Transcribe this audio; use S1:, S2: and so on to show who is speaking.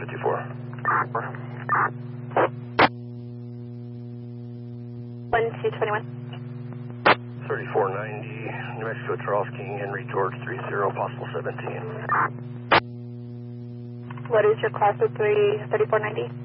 S1: 54.
S2: 1221.
S1: 3490, New Mexico, Charles King, Henry, George, 30, possible 17.
S2: What is your class of 3490?